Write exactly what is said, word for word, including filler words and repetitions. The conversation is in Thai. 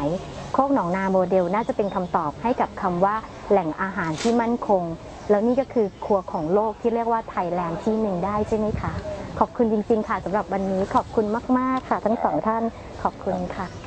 โคกหนองนาโมเดลน่าจะเป็นคำตอบให้กับคำว่าแหล่งอาหารที่มั่นคงแล้วนี่ก็คือครัวของโลกที่เรียกว่าไทยแลนด์ที่หนึ่งได้ใช่ไหมคะขอบคุณจริงๆค่ะสำหรับวันนี้ขอบคุณมากๆค่ะทั้งสองท่านขอบคุณค่ะ